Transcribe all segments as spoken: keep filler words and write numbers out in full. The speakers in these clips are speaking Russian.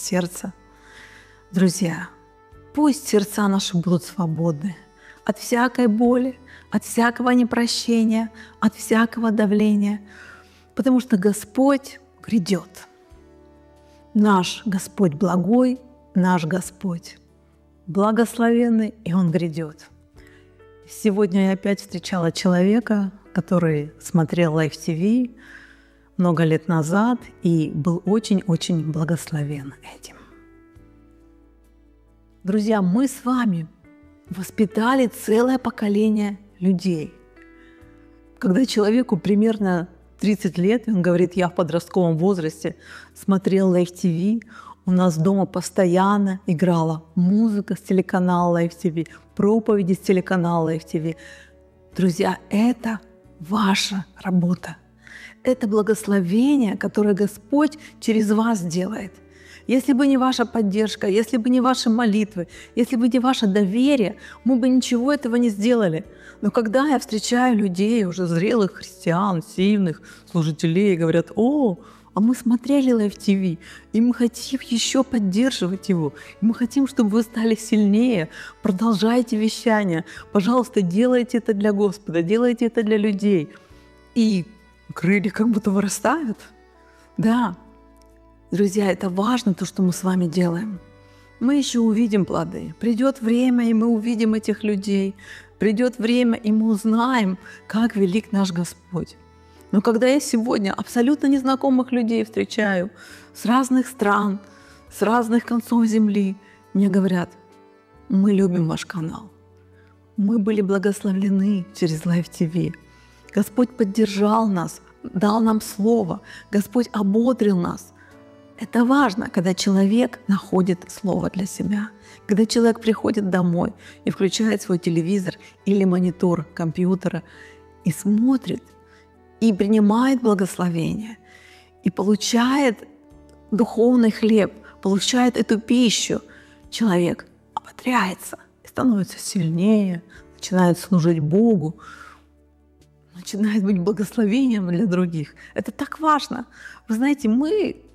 сердца. Друзья, пусть сердца наши будут свободны от всякой боли, от всякого непрощения, от всякого давления, потому что Господь грядет. Наш Господь благой, наш Господь благословенный, и Он грядет. Сегодня я опять встречала человека, который смотрел Life ти ви много лет назад и был очень-очень благословен этим. Друзья, мы с вами воспитали целое поколение людей. Когда человеку примерно тридцать лет, он говорит, я в подростковом возрасте смотрел Life ти ви, у нас дома постоянно играла музыка с телеканала Life ти ви, проповеди с телеканала Life ти ви. Друзья, это ваша работа. Это благословение, которое Господь через вас делает. Если бы не ваша поддержка, если бы не ваши молитвы, если бы не ваше доверие, мы бы ничего этого не сделали. Но когда я встречаю людей, уже зрелых христиан, сильных служителей, говорят, о, а мы смотрели Life ти ви, и мы хотим еще поддерживать его, и мы хотим, чтобы вы стали сильнее, продолжайте вещание, пожалуйста, делайте это для Господа, делайте это для людей. И крылья как будто вырастают. Да, друзья, это важно, то, что мы с вами делаем. Мы еще увидим плоды. Придет время, и мы увидим этих людей. Придет время, и мы узнаем, как велик наш Господь. Но когда я сегодня абсолютно незнакомых людей встречаю с разных стран, с разных концов земли, мне говорят, мы любим ваш канал. Мы были благословлены через Life ти ви. Господь поддержал нас, дал нам слово. Господь ободрил нас. Это важно, когда человек находит слово для себя. Когда человек приходит домой и включает свой телевизор или монитор компьютера и смотрит, и принимает благословение, и получает духовный хлеб, получает эту пищу, человек ободряется и становится сильнее, начинает служить Богу, начинает быть благословением для других. Это так важно. Вы знаете, мы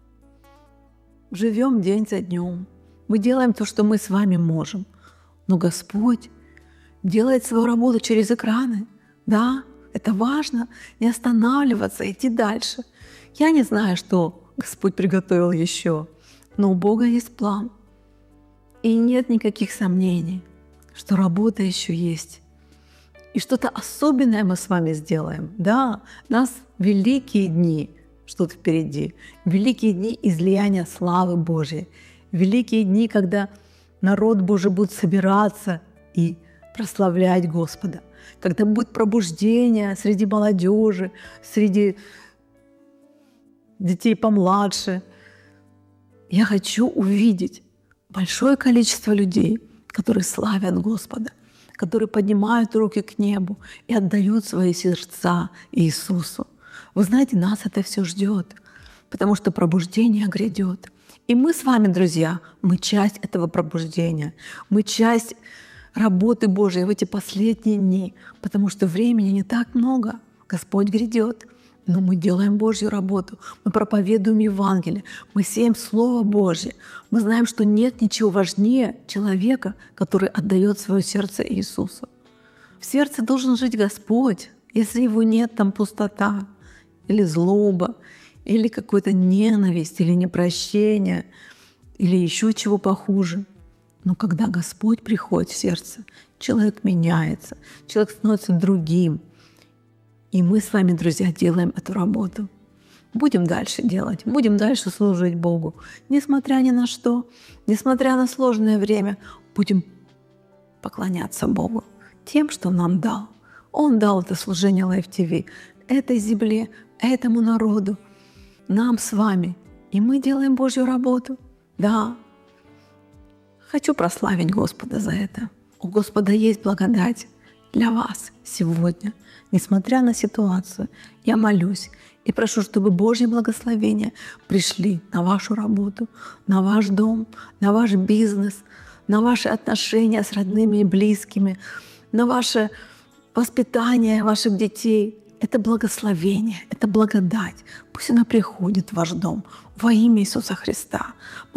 живем день за днем, мы делаем то, что мы с вами можем, но Господь делает свою работу через экраны, да. Это важно, не останавливаться, идти дальше. Я не знаю, что Господь приготовил еще, но у Бога есть план. И нет никаких сомнений, что работа еще есть. И что-то особенное мы с вами сделаем. Да, у нас великие дни, что-то впереди. Великие дни излияния славы Божьей. Великие дни, когда народ Божий будет собираться и прославлять Господа. Когда будет пробуждение среди молодежи, среди детей помладше. Я хочу увидеть большое количество людей, которые славят Господа, которые поднимают руки к небу и отдают свои сердца Иисусу. Вы знаете, нас это все ждет, потому что пробуждение грядет. И мы с вами, друзья, мы часть этого пробуждения, мы часть работы Божией в эти последние дни, потому что времени не так много. Господь грядет, но мы делаем Божью работу, мы проповедуем Евангелие, мы сеем Слово Божье. Мы знаем, что нет ничего важнее человека, который отдает свое сердце Иисусу. В сердце должен жить Господь. Если его нет, там пустота, или злоба, или какая-то ненависть, или непрощение, или еще чего похуже. Но когда Господь приходит в сердце, человек меняется, человек становится другим. И мы с вами, друзья, делаем эту работу. Будем дальше делать, будем дальше служить Богу. Несмотря ни на что, несмотря на сложное время, будем поклоняться Богу тем, что нам дал. Он дал это служение Life ти ви, этой земле, этому народу, нам с вами. И мы делаем Божью работу. Да. Хочу прославить Господа за это. У Господа есть благодать для вас сегодня. Несмотря на ситуацию, я молюсь и прошу, чтобы Божьи благословения пришли на вашу работу, на ваш дом, на ваш бизнес, на ваши отношения с родными и близкими, на ваше воспитание ваших детей. Это благословение, это благодать. Пусть она приходит в ваш дом во имя Иисуса Христа.